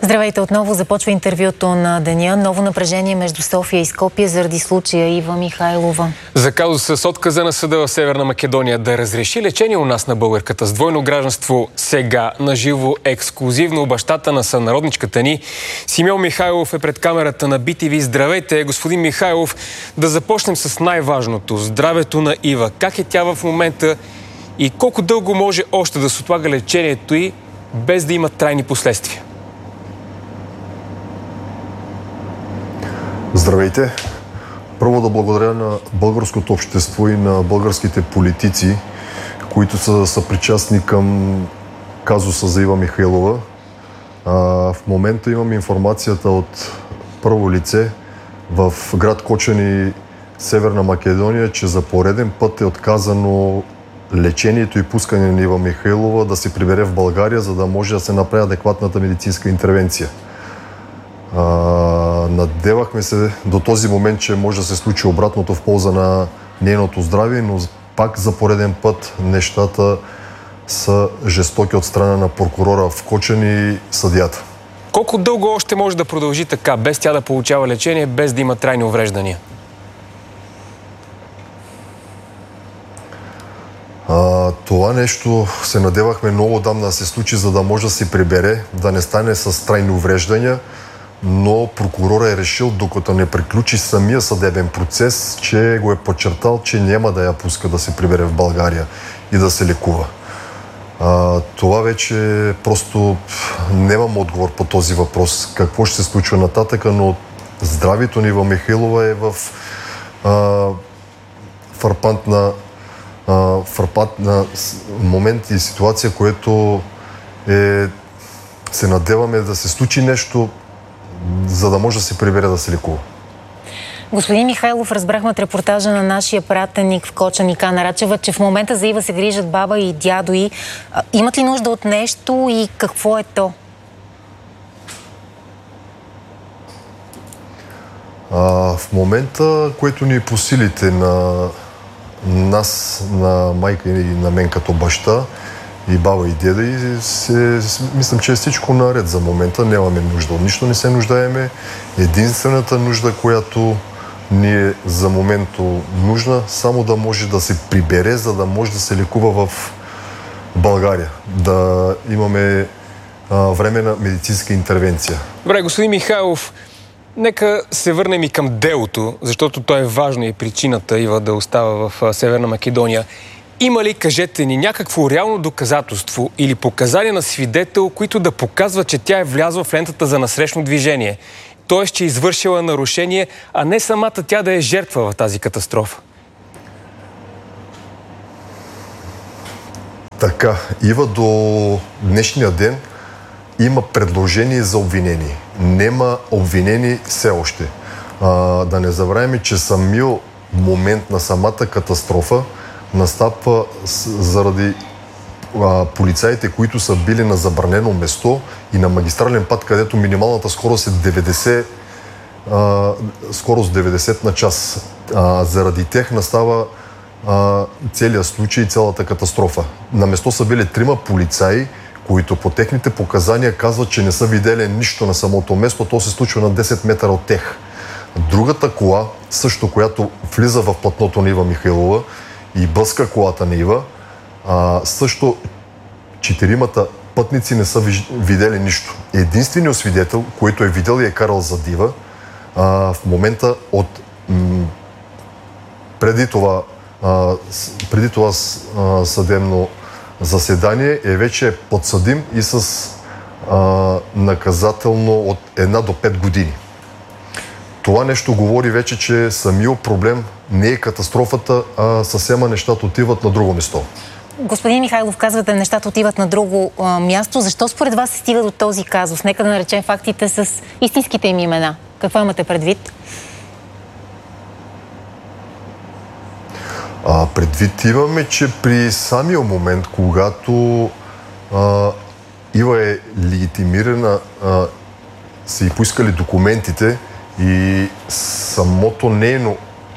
Здравейте отново. Започва интервюто на деня. Ново напрежение между София и Скопие заради случая Ива Михайлова. За казуса с отказа на съда в Северна Македония да разреши лечение у нас на българката с двойно гражданство сега наживо ексклюзивно бащата на сънародничката ни Симеон Михайлов е пред камерата на BTV. Здравейте, господин Михайлов. Да започнем с най-важното. Здравето на Ива. Как е тя в момента и колко дълго може още да се отлага лечението й без да има трайни последствия? Здравейте! Първо да благодаря на българското общество и на българските политици, които са съпричастни към казуса за Ива Михайлова. В момента имам информацията от първо лице в град Кочани, Северна Македония, че за пореден път е отказано лечението и пускане на Ива Михайлова да се прибере в България, за да може да се направи адекватната медицинска интервенция. Надявахме се до този момент, че може да се случи обратното в полза на нейното здраве, но пак за пореден път нещата са жестоки от страна на прокурора в Кочани и съдията. Колко дълго още може да продължи така, без тя да получава лечение, без да има трайни увреждания? Това нещо се надявахме много отдавна да се случи, за да може да се прибере, да не стане с трайни увреждания, но прокурора е решил, докато не приключи самия съдебен процес, че го е подчертал, че няма да я пуска да се прибере в България и да се лекува. Това вече просто нямам отговор по този въпрос. Какво ще се случва нататъка, но здравето на Ива Михайлова е в фрапантна момент и ситуация, което се надяваме да се случи нещо, за да може да се прибере да се лекува. Господин Михайлов, разбрахме от репортажа на нашия пратеник в Кочани Ана Рачева, че в момента за Ива се грижат баба и дядо й. Имат ли нужда от нещо и какво е то? В момента, което ни е по силите на нас, на майка и на мен като баща, и баба и деда, и мислям, че е всичко наред за момента. Нямаме нужда от нищо, не се нуждаеме. Единствената нужда, която ни е за момента нужна, само да може да се прибере, за да може да се лекува в България. Да имаме временна медицинска интервенция. Добре, господин Михайлов, нека се върнем и към делото, защото то е важно и причината Ива да остава в Северна Македония. Има ли, кажете ни, някакво реално доказателство или показания на свидетел, които да показват, че тя е влязла в лентата за насрещно движение? Тоест, че е извършила нарушение, а не самата тя да е жертва в тази катастрофа? Така, Ива до днешния ден има предложение за обвинение. Нема обвинение все още. Да не забравяме, че самият момент на самата катастрофа настъпва заради полицаите, които са били на забранено место и на магистрален път, където минималната скорост е 90 на час. Заради тях настава целият случай и цялата катастрофа. На место са били 3 полицаи, които по техните показания казват, че не са видели нищо на самото место. То се случва на 10 метра от тях. Другата кола, също която влиза в платното на Ива Михайлова и блъска колата на Ива, също 4 пътници не са видели нищо. Единственият свидетел, който е видел и е карал зад Ива, в момента преди това съдебно заседание е вече подсъдим и с наказателно от 1 до 5 години. Това нещо говори вече, че самият проблем не е катастрофата, а съвсем нещата отиват на друго место. Господин Михайлов, казвате, нещата отиват на друго място. Защо според вас се стига до този казус? Нека да наречем фактите с истинските им имена. Какво имате предвид? Предвид имаме, че при самия момент, когато Ива е легитимирана, са и поискали документите и самото нейно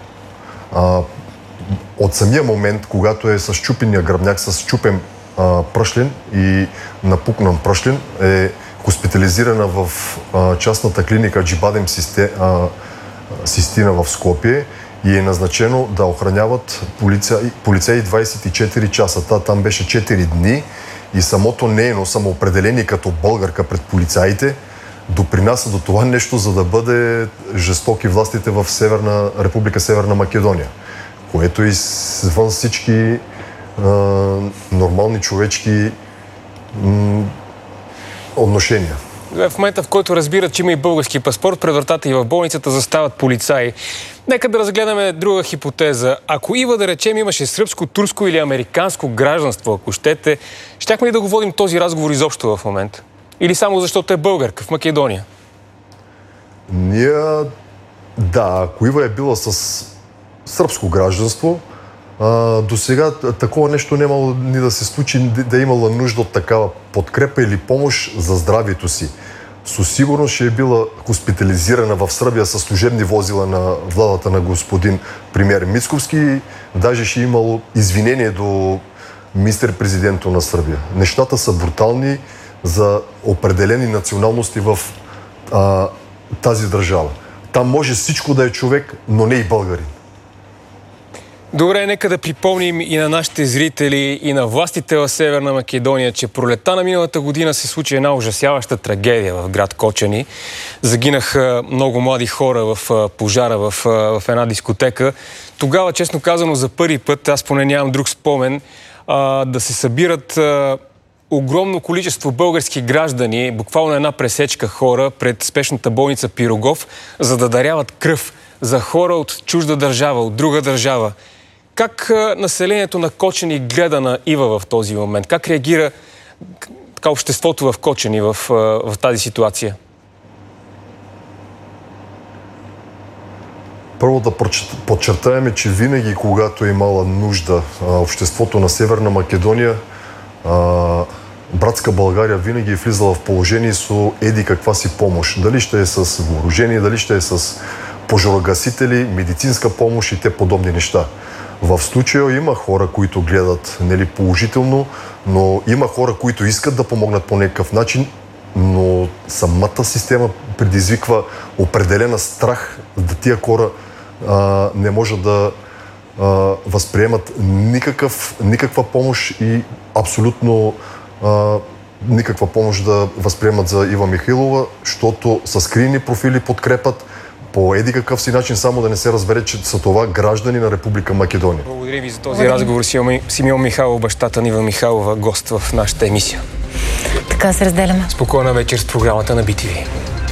от самия момент, когато е с счупения гръбняк, с счупен пръшлен и напукнан пръшлен, е хоспитализирана в частната клиника Джибадем Систина в Скопие и е назначено да охраняват полицаи 24 часа. Там беше 4 дни и самото нейно самоопределение като българка пред полицаите допринася до това нещо, за да бъде жестоки властите в Република Северна Македония, което и извън всички нормални човечки отношения. В момента, в който разбират, че има и български паспорт, пред вратата и в болницата застават полицаи. Нека да разгледаме друга хипотеза. Ако Ива, да речем, имаше сръбско, турско или американско гражданство, ако щете, щяхме ли да го водим този разговор изобщо в момента? Или само защото е българка в Македония? Ако Ива е била с сръбско гражданство, до сега такова нещо нямало ни да се случи, да е имала нужда от такава подкрепа или помощ за здравието си. Със сигурност ще е била хоспитализирана в Сърбия с служебни возила на владата на господин премиер Мицковски. Даже ще е имало извинение до министър-президента на Сърбия. Нещата са брутални за определени националности в тази държава. Там може всичко да е човек, но не и българин. Добре, нека да припомним и на нашите зрители, и на властите в Северна Македония, че пролетта на миналата година се случи една ужасяваща трагедия в град Кочани. Загинаха много млади хора в пожара в една дискотека. Тогава, честно казано, за първи път, аз поне нямам друг спомен, да се събират огромно количество български граждани, буквално една пресечка хора пред спешната болница Пирогов, за да даряват кръв за хора от чужда държава, от друга държава. Как населението на Кочани гледа на Ива в този момент? Как реагира обществото в Кочани в тази ситуация? Първо да подчертаем, че винаги, когато е имала нужда обществото на Северна Македония, братска България винаги е влизала в положение с еди каква си помощ. Дали ще е с въоръжение, дали ще е с пожарогасители, медицинска помощ и те подобни неща. В случая има хора, които гледат положително, но има хора, които искат да помогнат по някакъв начин, но самата система предизвиква определена страх да тия хора не може да възприемат никаква помощ и абсолютно никаква помощ да възприемат за Ива Михайлова, защото са скрини профили подкрепят по еди какъв си начин, само да не се разбере, че са това граждани на Република Македония. Благодаря ви за този разговор. Симеон Михайлов, бащата на Ива Михайлова, гост в нашата емисия. Така се разделяме. Спокойна вечер с програмата на BTV.